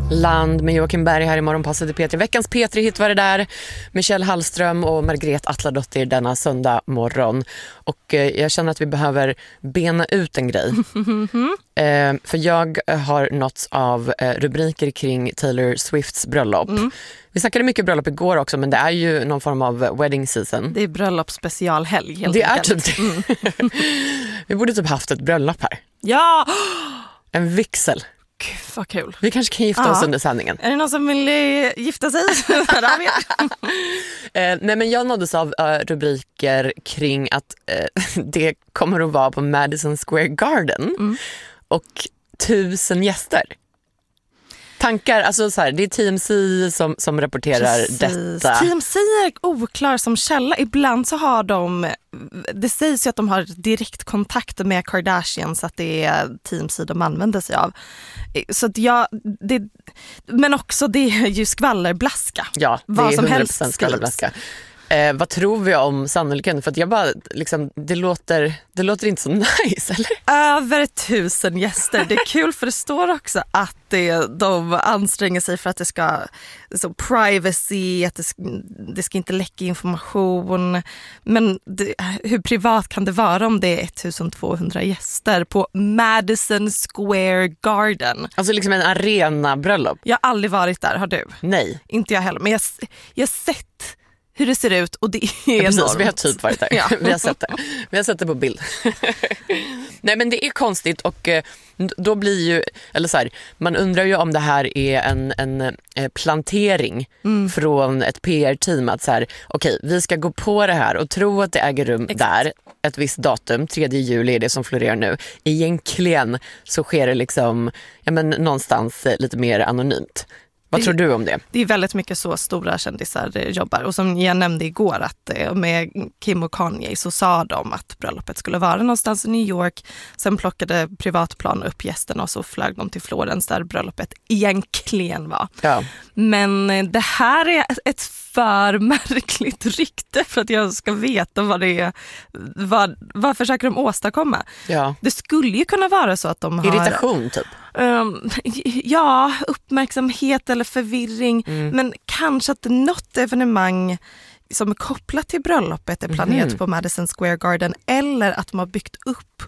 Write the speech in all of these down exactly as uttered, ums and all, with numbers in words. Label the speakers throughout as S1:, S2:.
S1: Land med Joakim Berg här i Morgonpasset i P tre. Veckans P tre-hit var det där. Michelle Hallström och Margret Atladottir denna söndag morgon. Och eh, jag känner att vi behöver bena ut en grej. eh, för jag har nåtts av eh, rubriker kring Taylor Swifts bröllop. Mm. Vi snackade mycket bröllop igår också, men det är ju någon form av wedding season.
S2: Det är bröllopspecialhelg helt
S1: Det
S2: enkelt.
S1: är typ mm. Vi borde typ haft ett bröllop här.
S2: Ja!
S1: En vigsel.
S2: Gud, vad kul.
S1: Vi kanske kan gifta
S2: ja.
S1: oss under sändningen.
S2: Är det någon som vill eh, gifta sig?
S1: eh, nej men jag nåddes av uh, rubriker kring att uh, det kommer att vara på Madison Square Garden mm. och tusen gäster. Tankar, alltså så här, det är T M C som, som rapporterar Precis. detta.
S2: T M C är oklar som källa. Ibland så har de, det sägs ju att de har direktkontakt med Kardashians, att det är T M C de använder sig av. Så att jag, det, men också det är ju skvallerblaska.
S1: Ja, det
S2: vad
S1: är
S2: som
S1: hundra
S2: helst
S1: procent skvallerblaska. Eh, vad tror vi om sannolikheten? För att jag bara, liksom, det låter, det låter inte så nice, eller?
S2: Över tusen gäster. Det är kul för det står också att det, de anstränger sig för att det ska så privacy, att det ska, det ska inte läcka information. Men det, hur privat kan det vara om det är twelve-hundred gäster på Madison Square Garden?
S1: Alltså liksom en arena-bröllop.
S2: Jag har aldrig varit där, har du?
S1: Nej.
S2: Inte jag heller, men jag, jag har sett hur det ser ut och det är
S1: ja,
S2: enormt.
S1: Precis, vi har typ varit där. Ja. Vi har sett det. Vi har sett det på bild. Nej men det är konstigt och eh, då blir ju, eller så här, man undrar ju om det här är en, en eh, plantering mm. från ett P R-team att så här, okej, vi ska gå på det här och tro att det äger rum Exakt. där ett visst datum, tredje juli är det som florerar nu. Egentligen så sker det liksom, ja men någonstans eh, lite mer anonymt. Vad
S2: det,
S1: tror du om det?
S2: Det är väldigt mycket så stora kändisar jobbar. Och som jag nämnde igår att med Kim och Kanye så sa de att bröllopet skulle vara någonstans i New York. Sen plockade privatplan upp gästerna och så flög de till Florens där bröllopet egentligen var.
S1: Ja.
S2: Men det här är ett för märkligt rykte för att jag ska veta vad det är. Vad, vad försöker de åstadkomma?
S1: Ja.
S2: Det skulle ju kunna vara så att de har...
S1: Irritation typ?
S2: Um, ja, uppmärksamhet eller förvirring. Mm. Men kanske att något evenemang som är kopplat till bröllopet är planerat mm. på Madison Square Garden. Eller att de har byggt upp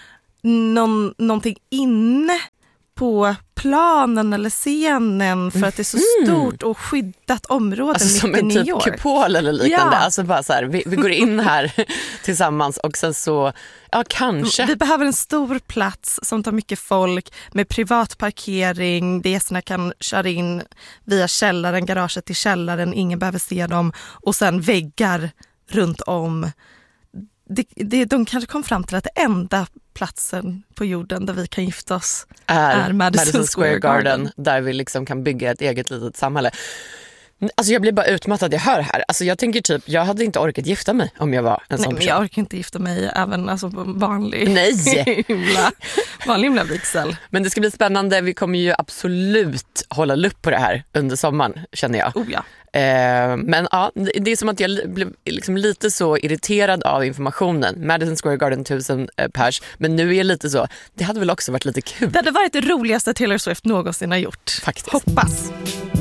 S2: någon, någonting inne på planen eller scenen för att det är så stort och skyddat område
S1: alltså
S2: mitt i New York. Som en
S1: typ kupol eller liknande.
S2: Ja.
S1: Alltså bara så här, vi, vi går in här tillsammans och sen så, ja kanske.
S2: Vi behöver en stor plats som tar mycket folk med privat parkering. De gästerna kan köra in via källaren, garaget till källaren. Ingen behöver se dem. Och sen väggar runt om. Det, det, de kanske kom fram till att det enda platsen på jorden där vi kan gifta oss är, är Madison, Madison Square Garden, Garden.
S1: Där vi liksom kan bygga ett eget litet samhälle. Alltså jag blir bara utmattad, jag hör här. Alltså jag tänker typ, jag hade inte orkat gifta mig om jag var en sån
S2: Nej,
S1: person.
S2: Jag orkar inte gifta mig även alltså på vanlig,
S1: Nej.
S2: himla, vanlig himla vigsel.
S1: Men det ska bli spännande, vi kommer ju absolut hålla lupp på det här under sommaren, känner jag.
S2: Oh ja.
S1: Eh, men ja, det är som att jag blev liksom lite så irriterad av informationen. Madison Square Garden tusen eh, pers. Men nu är jag lite så, det hade väl också varit lite kul.
S2: Det hade varit det roligaste Taylor Swift någonsin har gjort.
S1: Faktiskt.
S2: Hoppas.